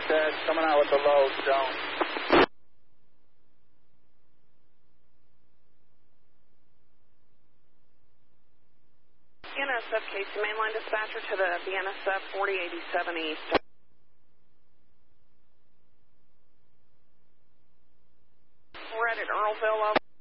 Ted, coming out with the low zone. BNSF Casey mainline dispatcher to the BNSF 4087 East. We're at Earlville.